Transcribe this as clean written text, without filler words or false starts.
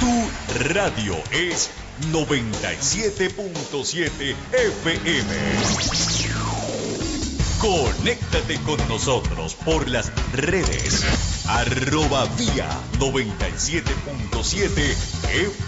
Tu radio es 97.7 FM. Conéctate con nosotros por las redes. @vía 97.7 FM.